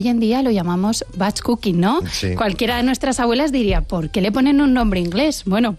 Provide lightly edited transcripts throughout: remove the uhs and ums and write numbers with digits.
Hoy en día lo llamamos batch cooking, ¿no? Sí. Cualquiera de nuestras abuelas diría, ¿por qué le ponen un nombre inglés? Bueno,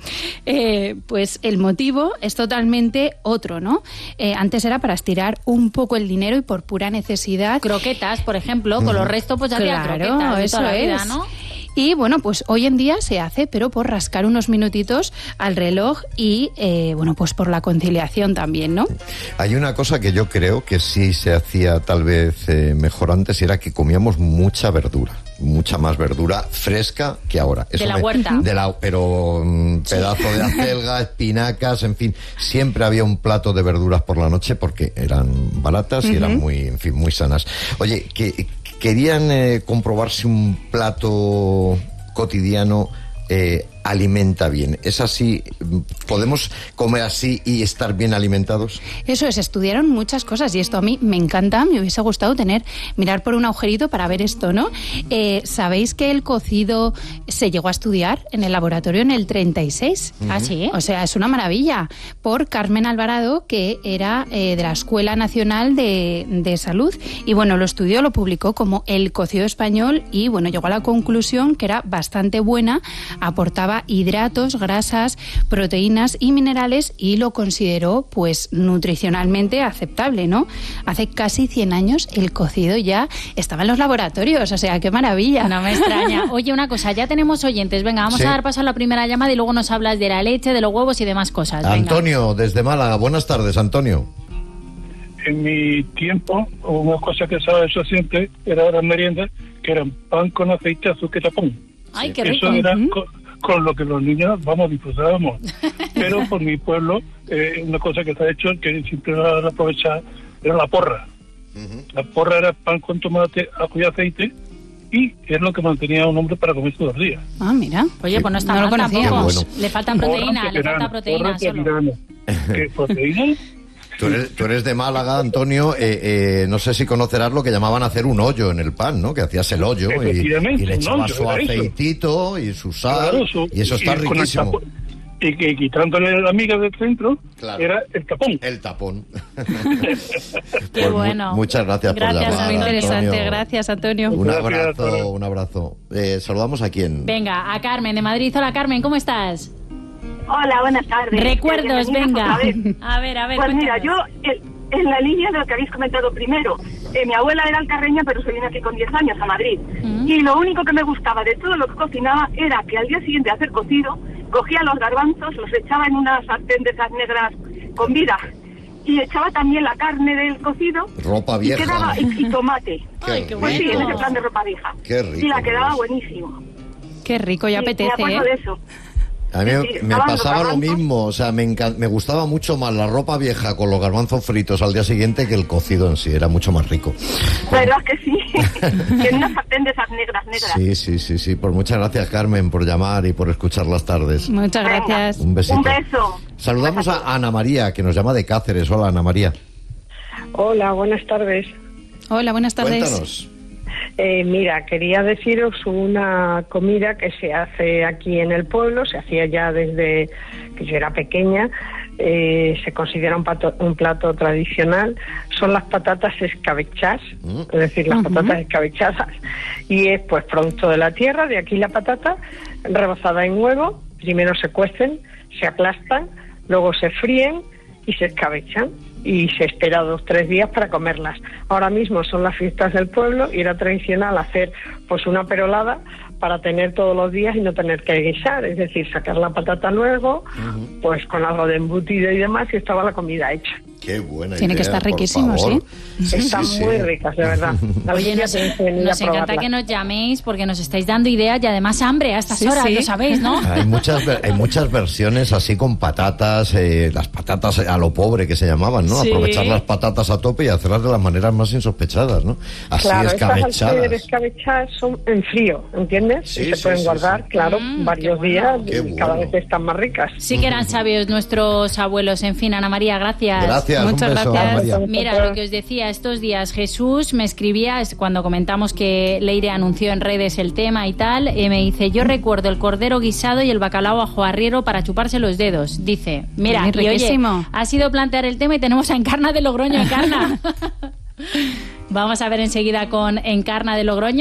pues el motivo es totalmente otro, ¿no? Antes era para estirar un poco el dinero y por pura necesidad. Croquetas, por ejemplo, con los restos pues hacía croquetas de toda la vida, ¿no? Y bueno, pues hoy en día se hace, pero por rascar unos minutitos al reloj y, bueno, pues por la conciliación también, ¿no? Hay una cosa que yo creo que sí se hacía tal vez mejor antes, y era que comíamos mucha verdura, mucha más verdura fresca que ahora. Eso de la huerta. Pero pedazo de acelga, espinacas, en fin, siempre había un plato de verduras por la noche porque eran baratas y eran muy, en fin, muy sanas. Oye, querían comprobar si un plato cotidiano alimenta bien. ¿Es así? ¿Podemos comer así y estar bien alimentados? Eso es, estudiaron muchas cosas y esto a mí me encanta, me hubiese gustado mirar por un agujerito para ver esto, ¿no? ¿Sabéis que el cocido se llegó a estudiar en el laboratorio en el 36? ¿Ah, sí? O sea, es una maravilla, por Carmen Alvarado, que era de la Escuela Nacional de Salud, y bueno, lo estudió, lo publicó como el cocido español y bueno, llegó a la conclusión que era bastante buena, aportaba hidratos, grasas, proteínas y minerales y lo consideró pues nutricionalmente aceptable, ¿no? Hace casi 100 años el cocido ya estaba en los laboratorios, o sea, qué maravilla. No me extraña. Oye, una cosa, ya tenemos oyentes, venga, vamos a dar paso a la primera llamada y luego nos hablas de la leche, de los huevos y demás cosas. Venga. Antonio, desde Málaga, buenas tardes, Antonio. En mi tiempo, una cosa que estaba eso siempre era las meriendas, que eran pan con aceite, azúcar y tapón. Ay, qué rico. Eso era con lo que los niños, disfrutábamos. Pero por mi pueblo, una cosa que está hecho, que siempre la aprovechaba, era la porra. La porra era pan con tomate, ajo y aceite, y es lo que mantenía a un hombre para comer todos los días. Ah, mira. Oye, pues no está mal tampoco. Bueno. Le falta proteína, solo. ¿Qué proteína? Tú eres de Málaga, Antonio, no sé si conocerás lo que llamaban hacer un hoyo en el pan, ¿no? Que hacías el hoyo y le echabas su aceitito y su sal, y eso está riquísimo. Y quitándole la miga del centro, era el tapón. El tapón. Qué bueno. Muchas gracias por llamar, muy interesante. Antonio. Gracias, Antonio. Un abrazo. ¿Saludamos a quién? Venga, a Carmen de Madrid. Hola, Carmen, ¿cómo estás? Hola, buenas tardes. Recuerdos, venga. A ver. Pues mira, yo, en la línea de lo que habéis comentado primero, mi abuela era alcarreña, pero se vino aquí con 10 años a Madrid. Y lo único que me gustaba de todo lo que cocinaba era que al día siguiente de hacer cocido, cogía los garbanzos, los echaba en una sartén de esas negras con vida, y echaba también la carne del cocido. Ropa vieja. Y tomate. Ay, qué pues sí, en rico. ese plan de ropa vieja. Qué rico. Y la quedaba buenísimo. Qué rico, ya apetece, Me acuerdo de eso. A mí me pasaba lo mismo, o sea, me gustaba mucho más la ropa vieja con los garbanzos fritos al día siguiente que el cocido en sí, era mucho más rico. ¿Verdad que sí? Que en una sartén de esas negras. Sí, pues muchas gracias, Carmen, por llamar y por escuchar las tardes. Muchas gracias. Un besito. Un beso. Saludamos a Ana María, que nos llama de Cáceres. Hola, Ana María. Hola, buenas tardes. Hola, buenas tardes. Cuéntanos. Mira, quería deciros una comida que se hace aquí en el pueblo, se hacía ya desde que yo era pequeña, se considera un plato tradicional, son las patatas escabechadas, es decir, las patatas escabechadas, y es pues producto de la tierra, de aquí la patata, rebozada en huevo, primero se cuecen, se aplastan, luego se fríen y se escabechan. Y se espera 2 o 3 días para comerlas. Ahora mismo son las fiestas del pueblo y era tradicional hacer pues una perolada para tener todos los días y no tener que guisar, es decir, sacar la patata luego, pues con algo de embutido y demás, y estaba la comida hecha. Qué buena Tiene idea, que estar riquísimo, ¿sí? Están muy ricas, de verdad. Oye, nos encanta que nos llaméis porque nos estáis dando ideas y además hambre a estas horas, lo sabéis, ¿no? Hay muchas versiones así con patatas, las patatas a lo pobre que se llamaban, ¿no? Aprovechar las patatas a tope y hacerlas de las maneras más insospechadas, ¿no? Así escabechadas. Estas escabechadas son en frío, ¿entiendes? Sí, y se pueden guardar, claro, varios días y cada vez están más ricas. Sí que eran sabios nuestros abuelos. En fin, Ana María, gracias. Gracias, muchas un beso, gracias. Ana María. Mira, lo que os decía, estos días Jesús me escribía, cuando comentamos que Leire anunció en redes el tema y tal, me dice, yo recuerdo el cordero guisado y el bacalao ajo arriero para chuparse los dedos. Dice, mira, y oye, ha sido plantear el tema y tenemos a Encarna de Logroño. Encarna. Vamos a ver enseguida con Encarna de Logroño.